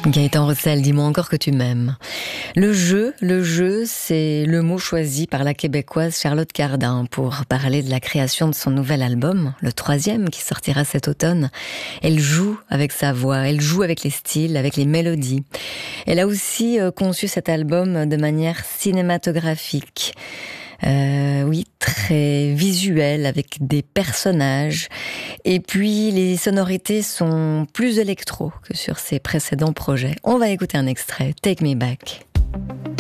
Gaëtan Roussel, dis-moi encore que tu m'aimes. Le jeu, c'est le mot choisi par la québécoise Charlotte Cardin pour parler de la création de son nouvel album, le 3e qui sortira cet automne. Elle joue avec sa voix, elle joue avec les styles, avec les mélodies. Elle a aussi conçu cet album de manière cinématographique. Oui, très visuel, avec des personnages. Et puis, les sonorités sont plus électro que sur ses précédents projets. On va écouter un extrait, Take Me Back.